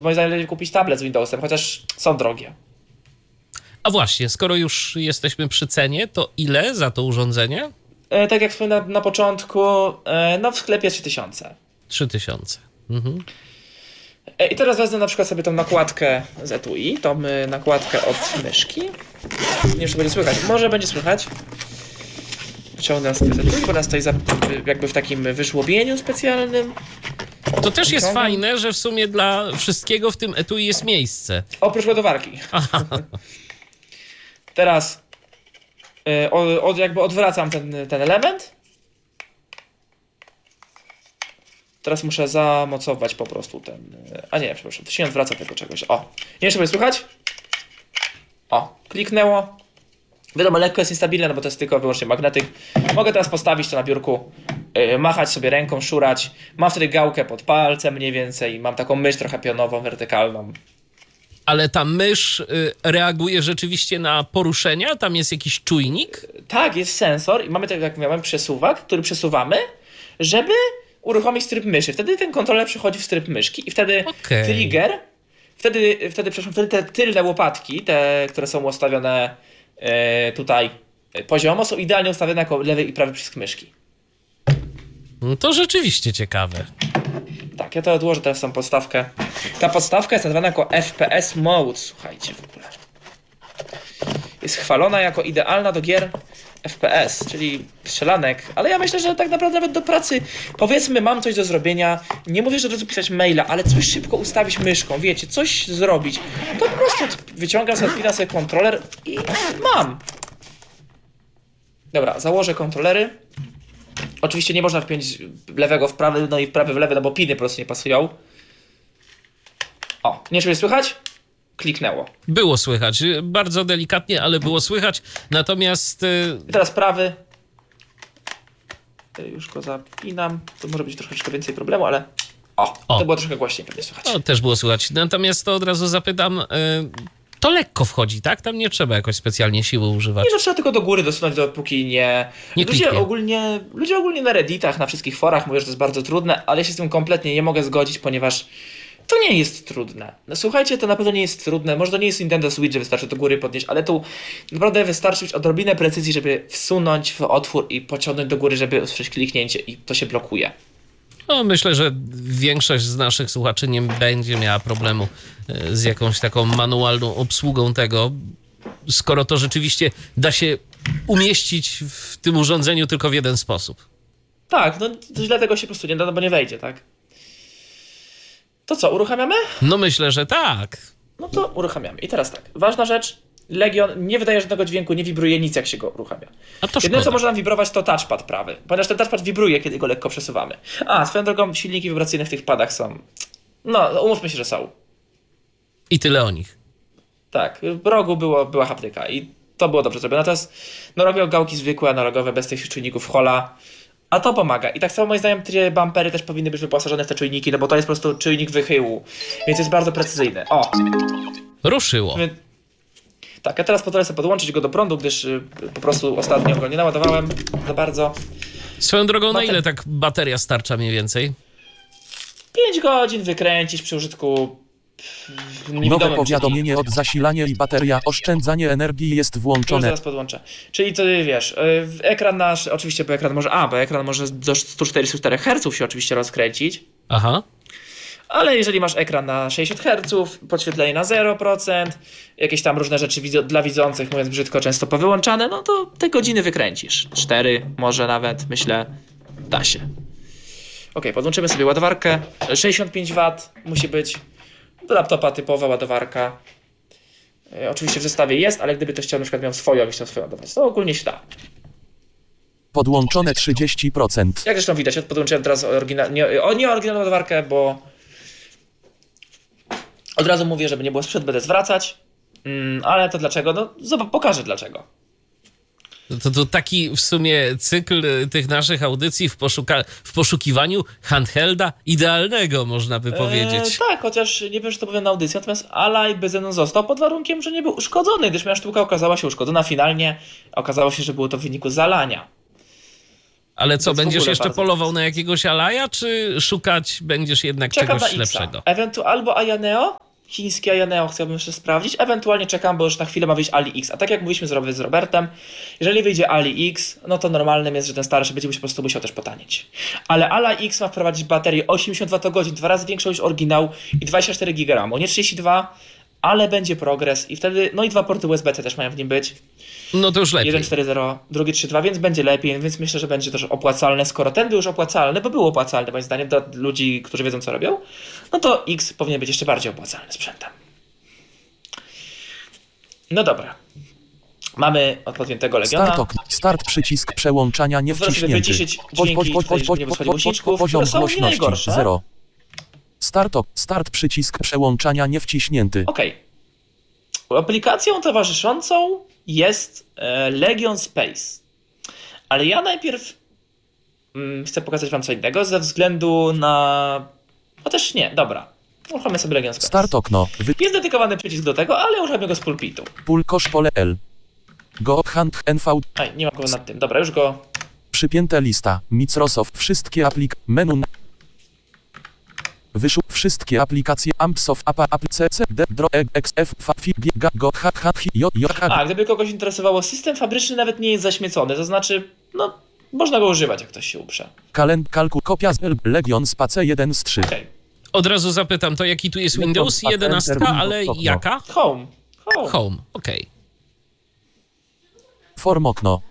moim zdaniem lepiej kupić tablet z Windowsem, chociaż są drogie. A właśnie, skoro już jesteśmy przy cenie, to ile za to urządzenie? Tak jak wspominałem na początku, no w sklepie 3000. 3000. Mhm. I teraz wezmę na przykład sobie tą nakładkę z etui, tą nakładkę od myszki. Nie wiem, czy będzie słychać. Może będzie słychać. Wyciągnę sobie z etui, bo ona stoi jakby w takim wyżłobieniu specjalnym. To też jest fajne, że w sumie dla wszystkiego w tym etui jest miejsce. Oprócz ładowarki. Teraz jakby odwracam ten element. Teraz muszę zamocować po prostu ten... A nie, przepraszam, to się nie odwraca tego czegoś. O, nie wiem, czy będzie słychać? O, kliknęło. Wiadomo, lekko jest niestabilne, no bo to jest tylko wyłącznie magnetyk. Mogę teraz postawić to na biurku, machać sobie ręką, szurać. Mam wtedy gałkę pod palcem mniej więcej. Mam taką mysz trochę pionową, wertykalną. Ale ta mysz reaguje rzeczywiście na poruszenia? Tam jest jakiś czujnik? Tak, jest sensor i mamy, tak jak mówiłem, przesuwak, który przesuwamy, żeby uruchomić tryb myszy. Wtedy ten kontroler przechodzi w tryb myszki i wtedy trigger, wtedy te tylne łopatki, te, które są ustawione tutaj poziomo, są idealnie ustawione jako lewy i prawy przycisk myszki. No to rzeczywiście ciekawe. Tak, ja to odłożę teraz tą podstawkę. Ta podstawka jest nazywana jako FPS Mode, słuchajcie w ogóle. Jest chwalona jako idealna do gier FPS, czyli strzelanek, ale ja myślę, że tak naprawdę nawet do pracy, powiedzmy, mam coś do zrobienia, nie mówię, że od razu pisać maila, ale coś szybko ustawić myszką, wiecie, coś zrobić, to po prostu wyciągam sobie, odpinam sobie kontroler i mam. Dobra, założę kontrolery. Oczywiście nie można wpiąć lewego w prawy, no i prawy w lewy, no bo piny po prostu nie pasują. O, nie wiem, czy słychać? Kliknęło. Było słychać, bardzo delikatnie, ale było słychać, natomiast... I teraz prawy. Już go zapinam. To może być troszeczkę więcej problemu, ale... To było troszkę głośniej pewnie słychać. To też było słychać. Natomiast to od razu zapytam, to lekko wchodzi, tak? Tam nie trzeba jakoś specjalnie siły używać. Nie, to trzeba tylko do góry dosunąć, dopóki nie... Ludzie ogólnie na Redditach, na wszystkich forach mówią, że to jest bardzo trudne, ale ja się z tym kompletnie nie mogę zgodzić, ponieważ to nie jest trudne. No, słuchajcie, to na pewno nie jest trudne. Może to nie jest Nintendo Switch, że wystarczy do góry podnieść, ale tu naprawdę wystarczy mieć odrobinę precyzji, żeby wsunąć w otwór i pociągnąć do góry, żeby usłyszeć kliknięcie i to się blokuje. No, myślę, że większość z naszych słuchaczy nie będzie miała problemu z jakąś taką manualną obsługą tego, skoro to rzeczywiście da się umieścić w tym urządzeniu tylko w jeden sposób. Tak, no źle tego się po prostu nie da, no bo nie wejdzie, tak? To co, uruchamiamy? No myślę, że tak. No to uruchamiamy. I teraz tak, ważna rzecz, Legion nie wydaje żadnego dźwięku, nie wibruje nic, jak się go uruchamia. A to jedyne, szkoda. co może nam wibrować, to touchpad prawy, ponieważ ten touchpad wibruje, kiedy go lekko przesuwamy. A, swoją drogą, silniki wibracyjne w tych padach są... No, umówmy się, że są. I tyle o nich. Tak, w rogu była haptyka i to było dobrze zrobione. Natomiast no, robią gałki zwykłe, analogowe, bez tych czujników Hola. A to pomaga. I tak samo moim zdaniem te bumpery też powinny być wyposażone w te czujniki, no bo to jest po prostu czujnik wychyłu. Więc jest bardzo precyzyjny. O! Ruszyło. Tak, ja teraz pozwolę sobie podłączyć go do prądu, gdyż po prostu ostatnio go nie naładowałem za bardzo. Swoją drogą, na ile tak bateria starcza mniej więcej? 5 godzin wykręcić przy użytku Nowe powiadomienie od zasilania i bateria. Oszczędzanie energii jest Już włączone. zaraz podłączę. Czyli to wiesz, ekran nasz, oczywiście, bo ekran może do 144 Hz się oczywiście rozkręcić. Aha. Ale jeżeli masz ekran na 60 Hz, podświetlenie na 0%, jakieś tam różne rzeczy dla widzących, mówiąc brzydko, często powyłączane, no to te godziny wykręcisz. 4 może nawet, myślę, da się. Ok, podłączymy sobie ładowarkę. 65 W musi być. Do laptopa typowa ładowarka. Oczywiście w zestawie jest, ale gdyby ktoś chciał, na przykład miał swoją, jakbyś chciał swoją ładować, to ogólnie się da. Podłączone 30%. Jak zresztą widać, podłączyłem teraz nie oryginalną ładowarkę, bo od razu mówię, żeby nie było sprzęt, będę zwracać. Ale to dlaczego? No pokażę dlaczego. To taki w sumie cykl tych naszych audycji w poszukiwaniu handhelda idealnego, można by powiedzieć. Tak, chociaż nie wiem, czy to powiem na audycji, natomiast Ally by ze mną został pod warunkiem, że nie był uszkodzony, gdyż moja sztuka okazała się uszkodzona finalnie. Okazało się, że było to w wyniku zalania. Ale co, Więc w będziesz ogóle jeszcze bardzo polował mocno. na jakiegoś Alaja, czy szukać będziesz jednak Czekam czegoś na Xa. lepszego? Albo Ayaneo, chińskie Ayaneo chciałbym jeszcze sprawdzić, ewentualnie czekam, bo już na chwilę ma wyjść Ali X. A tak jak mówiliśmy z Robertem, jeżeli wyjdzie Ali X, no to normalnym jest, że ten starszy będzie po prostu musiał też potanieć. Ale Ali X ma wprowadzić baterię 80 Wh, 2 razy większą niż oryginał i 24 GB RAMu, nie 32, ale będzie progres i wtedy, no i 2 porty USB-C też mają w nim być. No to już lepiej. 1.4.0, drugi 3.2, więc będzie lepiej, więc myślę, że będzie też opłacalne. Skoro ten był już opłacalny, bo był opłacalny moim zdaniem dla ludzi, którzy wiedzą co robią, no to X powinien być jeszcze bardziej opłacalny sprzętem. No dobra. Mamy od podpiętego Legiona. Start przycisk przełączania nie Pozwolę sobie wciśnięty. wyciszyć dźwięki, tutaj, żeby nie wysłali głośniczków, Poziom które są nie głośności najgorsze. 0. Start przycisk przełączania nie wciśnięty. Okej. Aplikacją towarzyszącą jest Legion Space. Ale ja najpierw chcę pokazać wam co innego ze względu na... No też nie, dobra. Uruchommy sobie Legion Space. Start okno. Jest dedykowany przycisk do tego, ale uruchomię go z pulpitu. Pól kosz pole L. Go hand NV. Aj, nie mam go nad tym. Dobra, już go... Przypięte lista. Microsoft. Wszystkie menu. Wszystkie aplikacje Ampsoft App CC D Dro XF Fi G Go H H J J H. A, gdyby kogoś interesowało, system fabryczny nawet nie jest zaśmiecony, to znaczy, no, można go używać, jak ktoś się uprze. Kalku kopia z Legion Space 1 z 3. Okej. Od razu zapytam, to jaki tu jest Windows 11, ale jaka? Home. Home, okej. Form okno.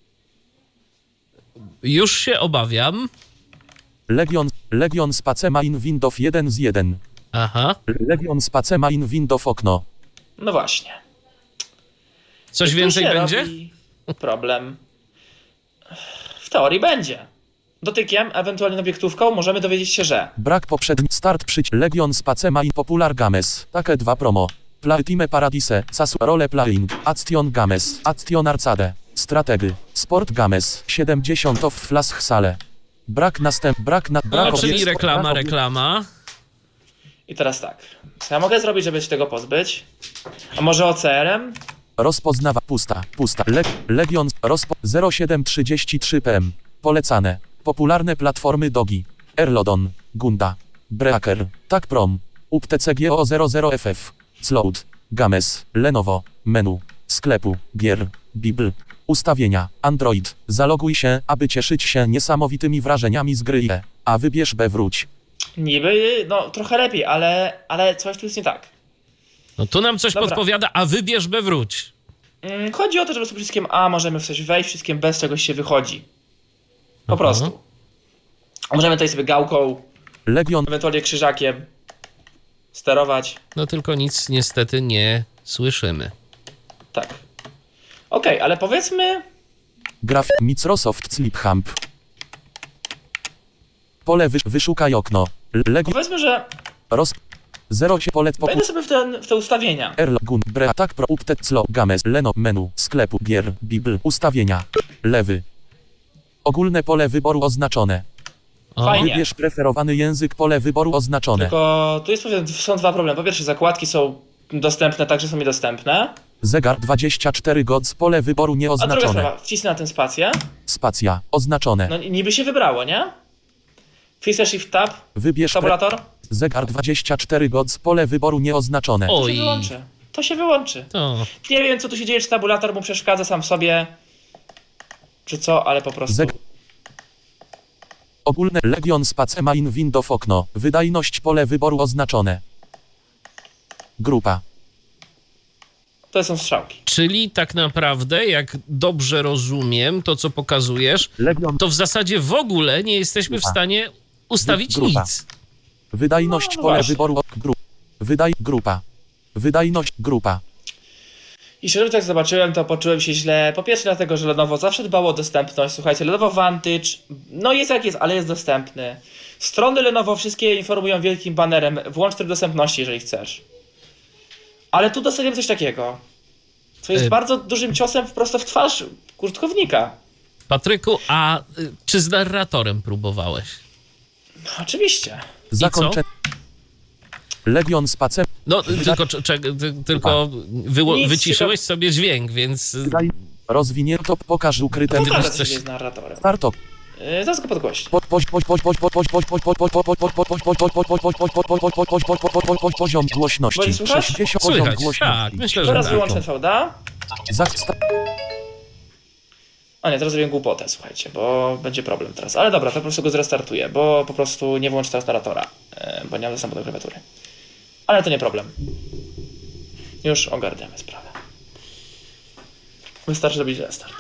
Już się obawiam. Legion Space Main Windows 1 z 1. Aha. Legion Space Main Windows okno. No właśnie. Coś Tu więcej się będzie? robi problem. W teorii będzie. Dotykiem, ewentualnie obiektówką, możemy dowiedzieć się, że... Brak poprzedni start Legion Space Main Popular Games. Takie 2 promo. Plaetime Paradise, Sasu Role Playing, Action Games, Action Arcade, Strategy, Sport Games, 70 of Flash Sale. Brak No, czyli reklama. I teraz tak. Co ja mogę zrobić, żeby się tego pozbyć? A może OCR-em? Rozpoznawa pusta. Legion 0733 PM. Polecane. Popularne platformy Dogi. Erlodon, Gunda, Breaker, TACPROM, UPTCGO 00FF, Cloud, Games, Lenovo, menu, sklepu, gier, Bibl, ustawienia, Android. Zaloguj się, aby cieszyć się niesamowitymi wrażeniami z gry. A wybierz B wróć. Niby, no trochę lepiej, ale coś tu jest nie tak. No tu nam coś Dobra. podpowiada, a wybierz B wróć. Chodzi o to, że z przyciskiem A możemy w coś wejść, wszystkim bez czegoś się wychodzi. Po Aha. prostu. A możemy tutaj sobie gałką, Legion ewentualnie krzyżakiem sterować. No tylko nic niestety nie słyszymy. Tak. Okej, ale powiedzmy... Microsoft Sleep Hump. Pole wyszukaj okno. Legion Powiedzmy, że roz 0 się polet wejdę sobie w te ustawienia. Erlogun, Breatak Pro Uptet Clo Games Leno menu sklepu gier Bibl ustawienia lewy. Ogólne pole wyboru oznaczone. O, Fajnie. Wybierz preferowany język pole wyboru oznaczone. Tylko tu jest, są dwa problemy. Po pierwsze, zakładki są dostępne, także są niedostępne. Zegar 24 gods pole wyboru A druga nieoznaczone. sprawa, wcisnę na tę spację. Spacja oznaczone. No niby się wybrało, nie? Wcisnę Shift Tab, Wybierz tabulator. zegar 24 gods pole wyboru nieoznaczone. To się Oj, wyłączy. To się wyłączy. to Nie wiem, co tu się dzieje, czy tabulator mu przeszkadza sam w sobie, czy co, ale po prostu... Ogólne Legion Space Main Windows okno. Wydajność pole wyboru oznaczone. Grupa. To są strzałki. czyli tak naprawdę, jak dobrze rozumiem to, co pokazujesz, Legion to w zasadzie w ogóle nie jesteśmy w stanie ustawić Grupa. nic. Wydajność No pole właśnie. wyboru grupa. Wydajność grupa. I szczerze tak zobaczyłem, to poczułem się źle. Po pierwsze dlatego, że Lenovo zawsze dbało o dostępność. Słuchajcie, Lenovo Vantage, no jest jak jest, ale jest dostępny. Strony Lenovo wszystkie informują wielkim banerem, włącz tryb dostępności, jeżeli chcesz. Ale tu dostaniemy coś takiego, co jest bardzo dużym ciosem prosto w twarz użytkownika. Patryku, a czy z narratorem próbowałeś? No, oczywiście. Zakończenie. Legion Space. No, tylko Nic wyciszyłeś sobie dźwięk, więc Rozwinięto pokaż ukryte. Gdybyś Pokażę coś- coś z narratorem. Startup. Zaraz go podgłośnię. Poziom głośności. Woli słuchać? 60 poziom Słychać, głośności. tak, myślę, że Teraz tak. wyłączę VDA. Zasta- A nie, teraz zrobię głupotę, słuchajcie, bo będzie problem teraz. Ale dobra, to po prostu go zrestartuję, bo po prostu nie wyłączę teraz narratora, bo nie mam dostępu do klawiatury. Ale to nie problem. Już ogarniamy sprawę. Wystarczy zrobić restart.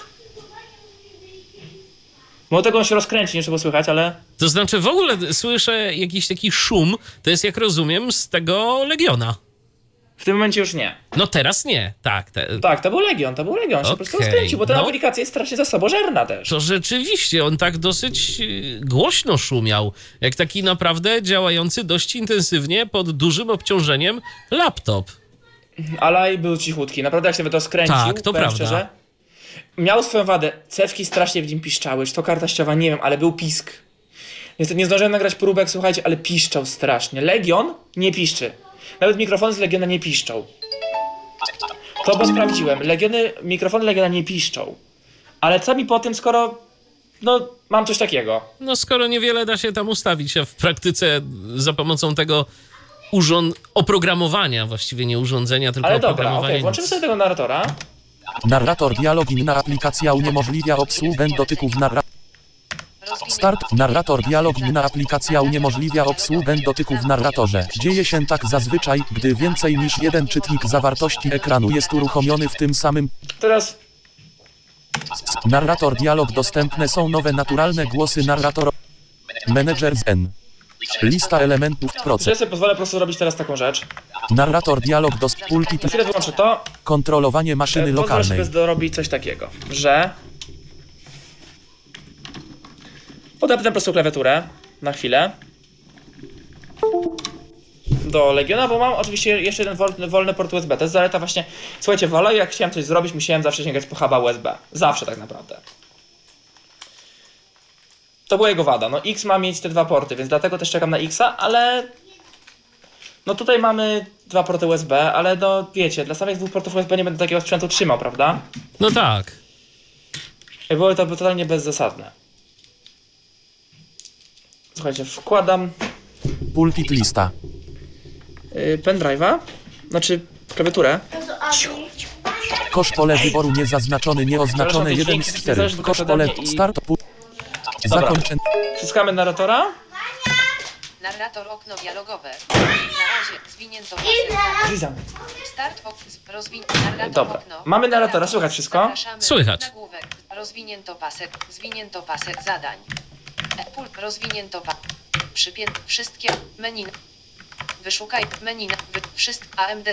Bo tego on się rozkręci, nie trzeba słychać, ale... To znaczy w ogóle słyszę jakiś taki szum, to jest jak rozumiem z tego Legiona. W tym momencie już nie. No teraz nie, tak. Tak, to był Legion, się po prostu Okej, rozkręcił, bo ta no. aplikacja jest strasznie zasobożerna też. To rzeczywiście, on tak dosyć głośno szumiał, jak taki naprawdę działający dość intensywnie pod dużym obciążeniem laptop. Ale był cichutki, naprawdę jak się to skręcił, Tak, to powiem prawda. szczerze, miał swoją wadę, cewki strasznie w nim piszczały, czy to karta ściowa, nie wiem, ale był pisk. Niestety nie zdążyłem nagrać próbek, słuchajcie, ale piszczał strasznie. Legion nie piszczy. Nawet mikrofony z Legiona nie piszczą. To bo sprawdziłem, mikrofony Legiona nie piszczą. Ale co mi po tym, skoro, no, mam coś takiego. No skoro niewiele da się tam ustawić, a w praktyce za pomocą tego oprogramowania, właściwie nie urządzenia, tylko Ale dobra, oprogramowania. okej, włączymy sobie tego narratora. Narrator dialog. Inna aplikacja uniemożliwia obsługę dotyków Start. Narrator dialog. Inna aplikacja uniemożliwia obsługę dotyków w narratorze. Dzieje się tak zazwyczaj, gdy więcej niż jeden czytnik zawartości ekranu jest uruchomiony w tym samym. Teraz Narrator dialog. Dostępne są nowe naturalne głosy narratora. Manager z N. Lista elementów ja proces. sobie pozwolę po prostu robić teraz taką rzecz. Narrator dialog do pulpit. Na chwilę wyłączę to. Kontrolowanie maszyny Pozwolę lokalnej. sobie dorobić coś takiego, że podepnę po prostu klawiaturę na chwilę do Legiona, bo mam oczywiście jeszcze jeden wolny port USB. To jest zaleta właśnie, słuchajcie, w Aloy jak chciałem coś zrobić, musiałem zawsze sięgać po huba USB. Zawsze tak naprawdę. To była jego wada. No X ma mieć te dwa porty, więc dlatego też czekam na Xa, ale no tutaj mamy dwa porty USB, ale no wiecie, dla samych dwóch portów USB nie będę takiego sprzętu trzymał, prawda? No tak. I było to totalnie bezzasadne. Słuchajcie, wkładam Pulpit lista. pendrive'a, znaczy klawiaturę. Kosz pole wyboru niezaznaczony, nieoznaczone Przepraszam, 1 dźwięki z nie 4. zależą Kosz tylko pole ode mnie i- start. Zakończony. Wciskamy narratora. Narrator okno dialogowe. Na razie zwinięto pasek. Lizam. Start narrator Dobra. okno. Mamy narratora, słychać wszystko? Zapraszamy. Słychać. Nagłówek. Zwinięto pasek zadań. Pult rozwinięto wszystkie menu. Wyszukaj menu. Wszystkie AMD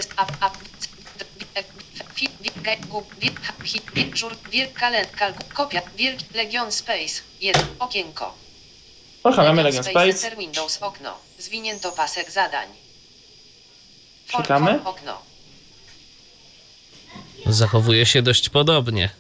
kopia Legion Space 1 okienko. Uruchamiamy Legion Space. Center Windows okno. Zwinięto pasek zadań. Szukamy. Okno. Zachowuje się dość podobnie.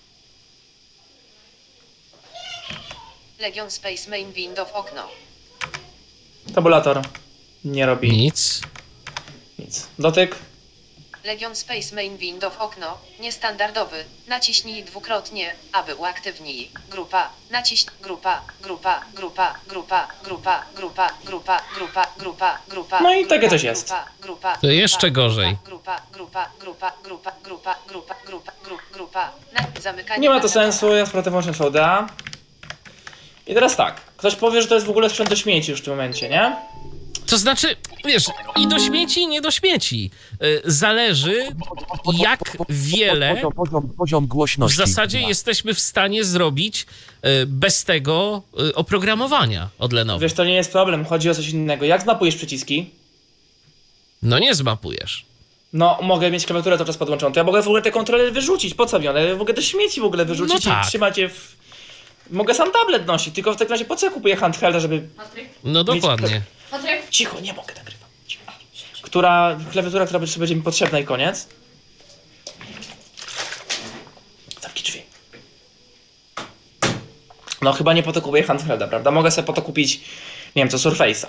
Legion Space Main Window okno. Tabulator. Nie robi Nic. nic. Dotyk. Legion Space Main Window okno. Niestandardowy. Naciśnij dwukrotnie, aby uaktywnij. Grupa. Naciśnij grupa. No i takie coś jest. To jeszcze gorzej. Zamykanie. Nie ma to sensu, ja sprawdzę wyłącznie VDA. I teraz tak. Ktoś powie, że to jest w ogóle sprzęt do śmieci już w tym momencie, nie? To znaczy, wiesz, i do śmieci, i nie do śmieci. Zależy, jak wiele Poziom w głośności. zasadzie jesteśmy w stanie zrobić bez tego oprogramowania od Lenovo. Wiesz, to nie jest problem, chodzi o coś innego. Jak zmapujesz przyciski? No nie zmapujesz. No, mogę mieć klawiaturę cały czas podłączoną. To ja mogę w ogóle te kontrole wyrzucić. Po co mi one? Mogę do śmieci w ogóle wyrzucić No tak. i trzymać je w... Mogę sam tablet nosić, tylko w takim razie po co ja kupuję handhelda, żeby... No dokładnie. Cicho, nie mogę nagrywam. Cicho. Klawiatura, która będzie mi potrzebna i koniec. Zamknij drzwi. No chyba nie po to kupuję handhelda, prawda? Mogę sobie po to kupić, nie wiem co, Surface'a.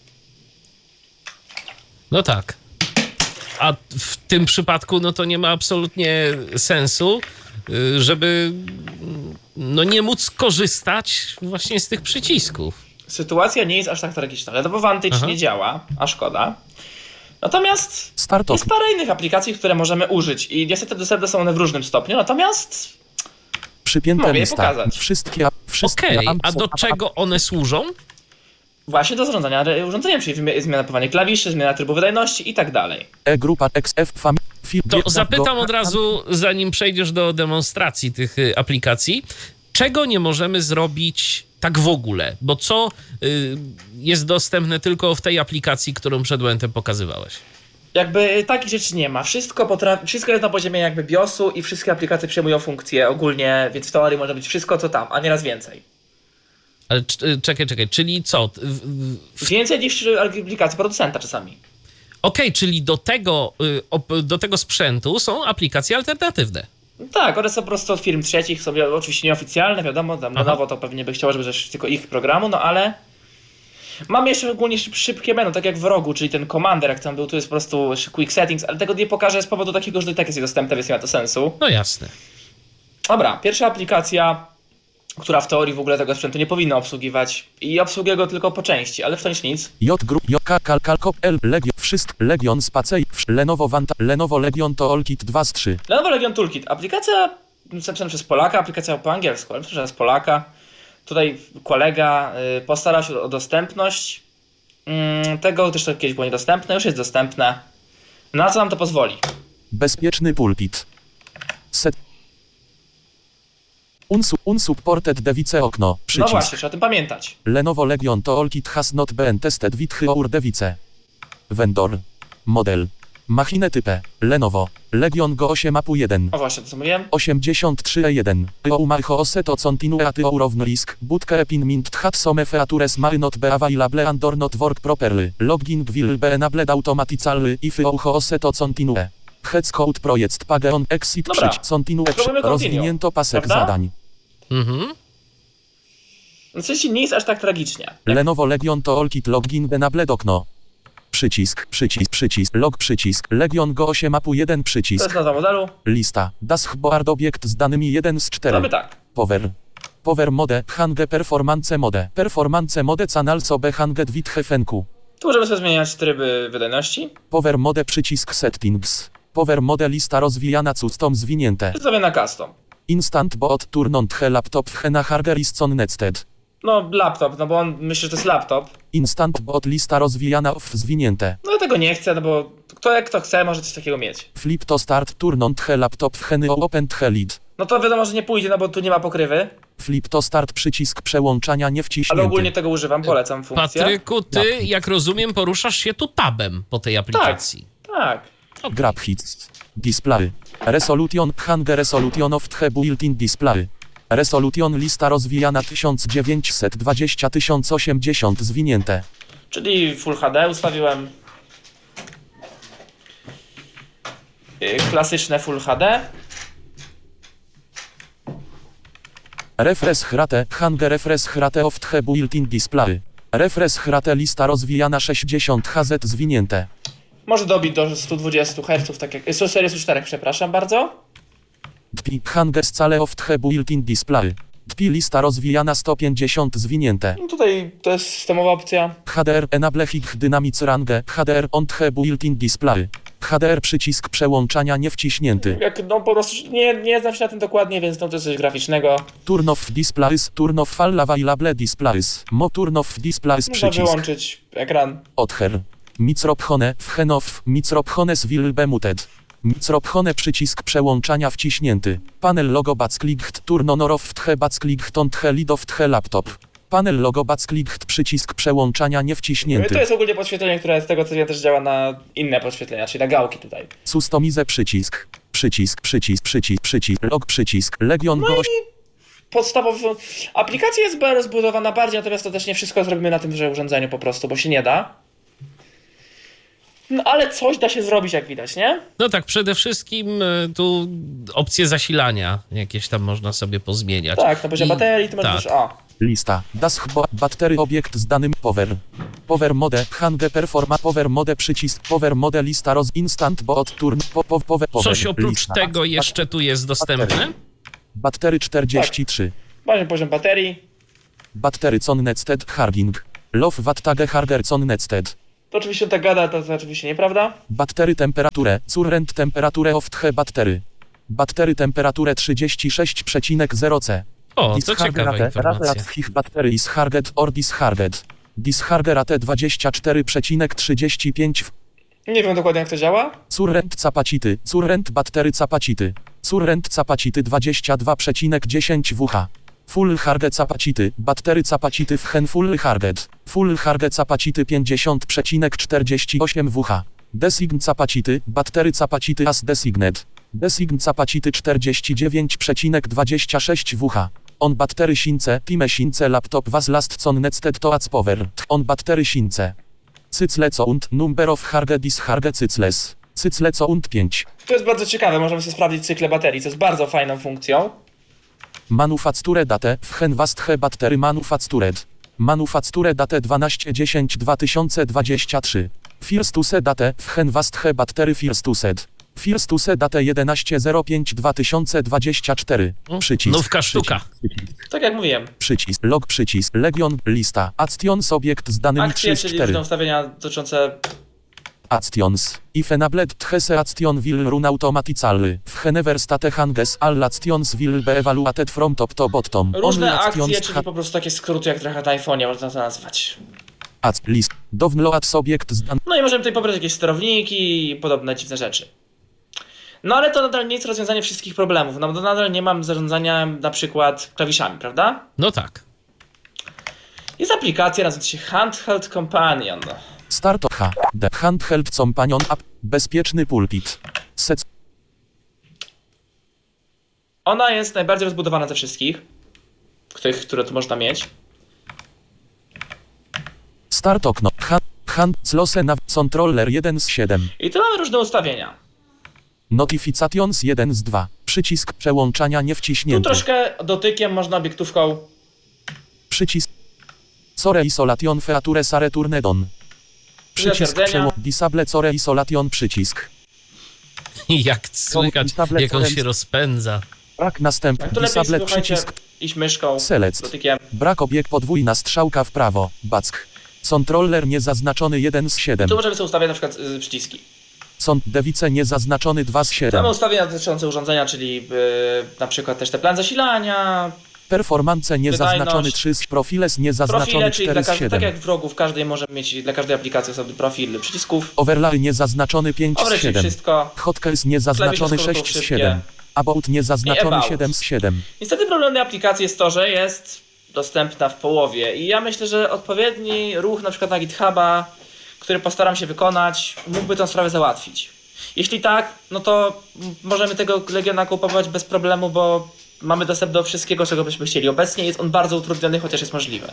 No tak. A w tym przypadku no to nie ma absolutnie sensu, żeby no nie móc korzystać właśnie z tych przycisków. Sytuacja nie jest aż tak tragiczna. Advantage Aha. nie działa, a szkoda. Natomiast Start of jest parę innych aplikacji, które możemy użyć i niestety dostępne są one w różnym stopniu, natomiast przypięte Mogę je lista. pokazać. Wszystkie Okej, apps a są- do czego one służą? właśnie do zarządzania urządzeniem, czyli zmiana pawania klawiszy, zmiana trybu wydajności i tak dalej. E-grupa XF Fam... To zapytam od razu, zanim przejdziesz do demonstracji tych aplikacji, czego nie możemy zrobić tak w ogóle? Bo co jest dostępne tylko w tej aplikacji, którą przed momentem pokazywałeś? Jakby takich rzeczy nie ma. Wszystko jest na poziomie jakby BIOSu i wszystkie aplikacje przejmują funkcje ogólnie, więc w teorii może być wszystko co tam, a nieraz więcej. Ale czekaj, czyli co? Więcej niż aplikacji producenta czasami. Okej, czyli do tego sprzętu są aplikacje alternatywne. Tak, one są po prostu od firm trzecich, są oczywiście nieoficjalne, wiadomo, tam na Aha. nowo to pewnie by chciało, żeby też tylko ich programu, no ale mamy jeszcze ogólnie szybkie menu, tak jak w rogu, czyli ten Commander, jak tam był, tu jest po prostu Quick Settings, ale tego nie pokażę z powodu takiego, że to i tak jest niedostępne, więc nie ma to sensu. No jasne. Dobra, pierwsza aplikacja, która w teorii w ogóle tego sprzętu nie powinna obsługiwać i obsługuje go tylko po części, ale w to nic. J Group JK Kalkop L Legion Legion Spacej Lenovo Vanta Lenovo Legion to All Kit 2 z 3. Lenovo Legion Toolkit, aplikacja napisana przez Polaka, aplikacja po angielsku, ale przez Polaka. Tutaj kolega postarał się o dostępność tego, też to kiedyś było niedostępne, już jest dostępne. Na co nam to pozwoli? Bezpieczny pulpit. Set. Unsupported device okno. No Przycisk. właśnie, trzeba o tym pamiętać. Lenovo Legion to All Kit has not been tested with our device. Vendor. Model. Machinę typę. Lenovo. Legion Go 8 APU 1. O właśnie, to co mówiłem? 83E1. Marho Oseto continue at your own risk. Budke epin mint hat some features may not be available and or not work properly. Login will be enabled automatically if your Oseto continue. Heads code project pageon exit Dobra. continue. Spróbujmy continue. Rozwinięto pasek Prawda? zadań. Mhm. No w sensie nie jest aż tak tragicznie. Lenovo Legion to All Kit login enabled okno. Przycisk, log przycisk, Legion Go 8 APU 1 To przycisk, jest nazwa modelu. lista, dashboard obiekt z danymi 1 z 4. Zrobię tak. Power mode, hange performance mode canal sobie hanget with hefenku. Tu możemy sobie zmieniać tryby wydajności. Power mode przycisk settings. Power mode lista rozwijana custom zwinięte. Przedstawię na custom. Instant bot turn on the laptop na hardware is connected. No laptop, no bo on myśli, że to jest laptop. Instant bot lista rozwijana off zwinięte. No ja tego nie chcę, no bo kto chce, może coś takiego mieć. Flip to start turn on the laptop open the lid. No to wiadomo, że nie pójdzie, no bo tu nie ma pokrywy. Flip to start przycisk przełączania nie Ale wciśnięty. ogólnie tego używam, polecam funkcję. Patryku, ty, jak rozumiem, poruszasz się tu tabem po tej aplikacji. Tak. Grab hits. Display. Resolution hange resolution of the built-in display. Resolution lista rozwijana 1920-1080 zwinięte. Czyli Full HD ustawiłem. Klasyczne Full HD. Refresh rate hange refresh rate of the built-in display. Refresh rate lista rozwijana 60 Hz zwinięte. Może dobić do 120 Hz, tak jak... 144, przepraszam bardzo. Dpi hange scale of the built-in display. Dpi lista rozwijana 150 zwinięte. No tutaj to jest systemowa opcja. HDR enable high dynamic range. HDR on the built-in display. HDR przycisk przełączania nie wciśnięty. Jak, no po prostu nie znam się na tym dokładnie, więc no to jest coś graficznego. Turn off displays, turn off all available displays. Turn off displays Można przycisk. wyłączyć ekran. Other. Microphone, wchenow, microphones will be muted. Microphone przycisk przełączania wciśnięty. Panel logo backclicked, turn on or off the backclicked on the lid of the laptop. Panel logo backclicked przycisk przełączania nie To wciśnięty. jest ogólnie podświetlenie, które z tego co wiem też działa na inne podświetlenia, czyli na gałki tutaj. Customize przycisk. Log przycisk. Legion No Go Podstawową aplikacja jest rozbudowana bardziej, natomiast to też nie wszystko zrobimy na tymże urządzeniu po prostu, bo się nie da. No ale coś da się zrobić, jak widać, nie? No tak, przede wszystkim tu opcje zasilania jakieś tam można sobie pozmieniać. Tak, na poziomie I- baterii to tak. możesz... O, lista. Dashboard battery obiekt z danym power. Power mode hange performa power mode przycisk power mode lista roz instant bot turn power Coś oprócz lista. tego jeszcze tu jest dostępne? Battery 43. Poziom baterii. Battery Sonnetsted Harging. Love Wattage Harger Sonnetsted. To oczywiście on tak gada, to oczywiście nieprawda. Battery temperaturę, current temperaturę of the battery. Battery temperaturę 36,0 C. O, to ciekawa informacja. Ich battery is harget or disharget. Dishargerate 24,35 Nie wiem dokładnie jak to działa. Current capacity, current battery capacity. Current capacity 22,10 Wh. Full harget capacity, battery capacity w hen full harget. Full harget capacity 50,48 Wh. Design capacity, battery capacity as designed. Design capacity 49,26 Wh. On battery since, time since laptop was last connected to its power. On battery since. Cycle und number of harge disharge cycles. Cycle und 5. To jest bardzo ciekawe, możemy sobie sprawdzić cykle baterii, co jest bardzo fajną funkcją. Manufacture date w hen wast he battery manufactured. Manufacture date 12.10.2023. Firstuse date w hen wast he battery firstused. Firstuse date 11.05.2024. Przycisk. Nówka sztuka. Tak jak mówiłem. Przycisk. Log przycisk. Legion. Lista. Actions obiekt z danymi Akcje, 3 z czyli 4. różne ustawienia dotyczące... Actions. If enabled hese action will run automatically. Whenever state hanges all actions will be evaluated from top to bottom. Różne Only akcje, actions czyli po prostu takie skróty jak trochę na iPhone'ie można to nazwać. list. Download obiekt z dan... No i możemy tutaj pobrać jakieś sterowniki i podobne dziwne rzeczy. No ale to nadal nie jest rozwiązanie wszystkich problemów. No bo nadal nie mam zarządzania na przykład klawiszami, prawda? No tak. Jest aplikacja nazywająca się Handheld Companion. Start H. The Handheld Companion App. Bezpieczny pulpit. Set. Ona jest najbardziej rozbudowana ze wszystkich, które tu można mieć. Start okno. Hand close nav controller 1 z 7. I tu mamy różne ustawienia. Notifications 1 z 2. Przycisk przełączania nie Tu wciśnięty. troszkę dotykiem można obiektówką. Przycisk. Core isolation feature sare turnedon. Przycisk Zatwierdzenia. disable core isolation przycisk. Jak słychać, tablet jak on się ręce. rozpędza. Brak następ. Tak, to lepiej Disable słuchajcie, przycisk. iść myszką, Select. dotykiem. Brak obiekt podwójna strzałka w prawo. Back. Controller niezaznaczony 1 z 7. Tu możemy sobie ustawiać na przykład przyciski. Dewice niezaznaczony 2 z 7. Mamy ustawienia dotyczące urządzenia, czyli na przykład też te plan zasilania, Performance niezaznaczony wydajność. 3 z profiles niezaznaczony profile, czyli 4 z tak 7. jak w rogu, w każdej możemy mieć dla każdej aplikacji osobny profil przycisków. Overlay niezaznaczony 5 z Obrać 7. wszystko. Hotkeys niezaznaczony Klawisze 6 z skrótów 7. About niezaznaczony About. 7 z 7. Niestety problemem tej aplikacji jest to, że jest dostępna w połowie i ja myślę, że odpowiedni ruch na przykład na GitHuba, który postaram się wykonać, mógłby tę sprawę załatwić. Jeśli tak, no to możemy tego Legiona kupować bez problemu, bo mamy dostęp do wszystkiego, czego byśmy chcieli. Obecnie jest on bardzo utrudniony, chociaż jest możliwe.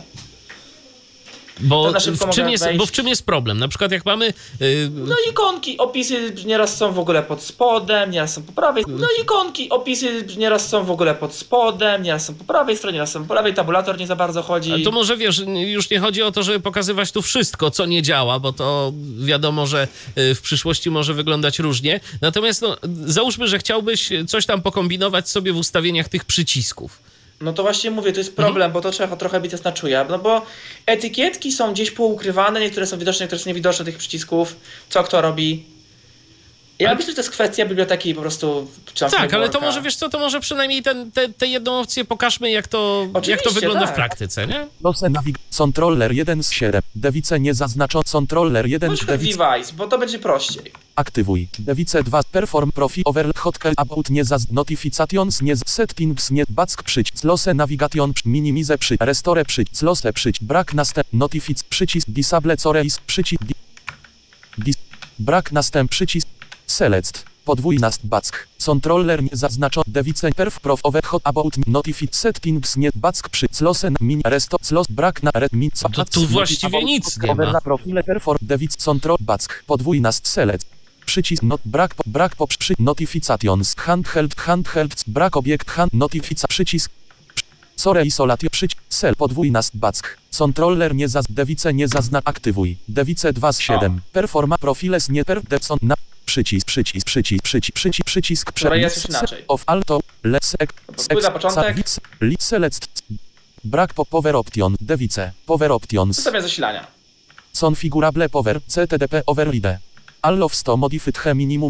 Bo To na szybko w, czym mogę jest, wejść. bo w czym jest problem? Na przykład jak mamy... No ikonki, opisy nieraz są w ogóle pod spodem, nieraz są po prawej. No ikonki, opisy nieraz są w ogóle pod spodem, nieraz są po prawej stronie, nieraz są po lewej. Tabulator nie za bardzo chodzi. To może wiesz, już nie chodzi o to, żeby pokazywać tu wszystko, co nie działa, bo to wiadomo, że w przyszłości może wyglądać różnie. Natomiast no, załóżmy, że chciałbyś coś tam pokombinować sobie w ustawieniach tych przycisków. No to właśnie mówię, to jest problem, bo to trzeba trochę bites na czuja, no bo etykietki są gdzieś poukrywane, niektóre są widoczne, niektóre są niewidoczne tych przycisków, co kto robi. Ja myślę, że to jest kwestia biblioteki po prostu. Tak, ale to może, wiesz co, to może przynajmniej tę jedną opcję pokażmy, jak to Oczywiście, wygląda tak. w praktyce, nie? Lose navig. Controller 1 z 7. Dewice niezaznaczony. Controller 1 Na przykład dewice. device, bo to będzie prościej. Aktywuj. Dewice 2. Perform profi over hotkey about notifications nie settings nie back przycisk lose navigation minimize restore przycisk lose przycisk brak następ notific przycisk disable core przycisk brak następ przycisk select podwójna back controller nie zaznaczony dewice perf prof over hot about notific settings nie back przycisk lose min restore los brak na red min To tu właściwie nic nie ma. profile perform dewic control back podwójna select przycisk not brak po przy notifications handheld brak obiekt hand notifica przycisk core isolation przycisk cell podwójna back controller nie dewice nie zaznacz aktywuj dewice 2 z 7 performa profiles nie per depson na przycisk Dobra, jest już inaczej. of alto, let's Spójrz na początek. select, brak power option, device, power options, Ustawiam zasilania. configurable power, ctdp override, all of 100 modified he minimum